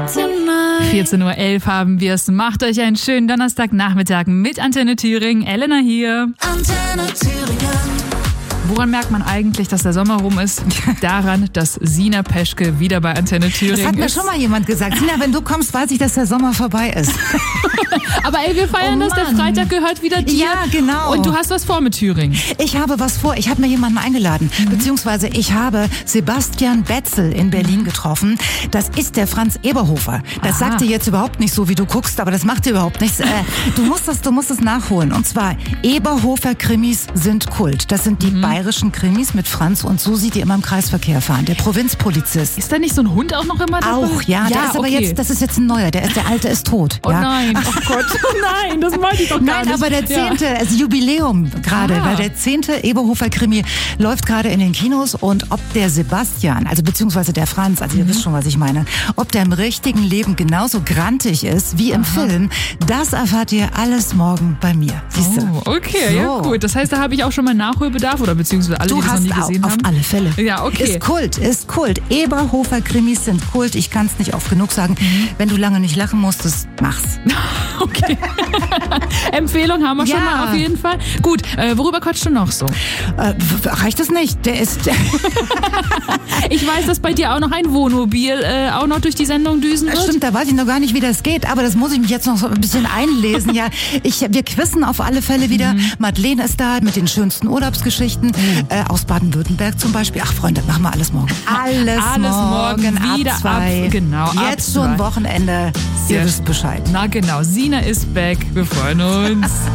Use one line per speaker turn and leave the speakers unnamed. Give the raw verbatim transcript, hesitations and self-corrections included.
vierzehn Uhr elf haben wir es. Macht euch einen schönen Donnerstagnachmittag mit Antenne Thüringen. Elena hier.
Antenne Thüringen.
Woran merkt man eigentlich, dass der Sommer rum ist? Daran, dass Sina Peschke wieder bei Antenne Thüringen ist.
Das hat mir schon mal jemand gesagt. Sina, wenn du kommst, weiß ich, dass der Sommer vorbei ist.
Aber ey, wir feiern
Oh
das. Der
Mann.
Freitag gehört wieder dir.
Ja, genau.
Und du hast was vor mit Thüringen.
Ich habe was vor. Ich habe mir jemanden eingeladen. Mhm. Beziehungsweise ich habe Sebastian Betzel in Berlin getroffen. Das ist der Franz Eberhofer. Das
Aha.
sagt dir jetzt überhaupt nicht so, wie du guckst, aber das macht dir überhaupt nichts. Äh, du musst das, du musst es nachholen. Und zwar, Eberhofer-Krimis sind Kult. Das sind die mhm. bayerischen Krimis mit Franz und Susi, die immer im Kreisverkehr fahren. Der Provinzpolizist.
Ist da nicht so ein Hund auch noch immer dabei?
Auch, ja.
ja
der ist aber
okay.
jetzt, das ist jetzt ein neuer. Der, ist, der alte ist tot.
Oh
ja.
nein, oh Gott. Nein, das wollte ich doch gar
Nein,
nicht.
aber der zehnte, ja. also Jubiläum gerade,
Ah.
weil der zehnte Eberhofer-Krimi läuft gerade in den Kinos und ob der Sebastian, also beziehungsweise der Franz, also ihr mhm. wisst schon, was ich meine, ob der im richtigen Leben genauso grantig ist wie im Aha. Film, das erfahrt ihr alles morgen bei mir. Siehst du?
Oh, okay,
so.
ja gut. Das heißt, da habe ich auch schon mal Nachholbedarf oder beziehungsweise alle,
du
die das
hast
noch nie gesehen
auf,
haben?
Auf alle Fälle.
Ja, okay.
Ist Kult, ist Kult. Eberhofer-Krimis sind Kult. Ich kann es nicht oft genug sagen. Mhm. Wenn du lange nicht lachen musstest, mach's.
Okay. Empfehlung haben wir
ja.
schon mal auf jeden Fall. Gut, äh, worüber quatschst du noch so?
Äh, reicht das nicht? Der ist...
Ich weiß, dass bei dir auch noch ein Wohnmobil äh, auch noch durch die Sendung düsen wird.
Stimmt, da weiß ich noch gar nicht, wie das geht, aber das muss ich mich jetzt noch so ein bisschen einlesen. Ja, ich, wir quizzen auf alle Fälle wieder. Mhm. Madeleine ist da mit den schönsten Urlaubsgeschichten mhm. äh, aus Baden-Württemberg zum Beispiel. Ach Freunde, machen wir alles morgen. Alles,
alles morgen,
morgen
wieder
ab zwei.
Ab, genau,
jetzt
ab
schon Wochenende. Ihr wisst Bescheid.
Na genau, Sina ist back. Wir freuen uns.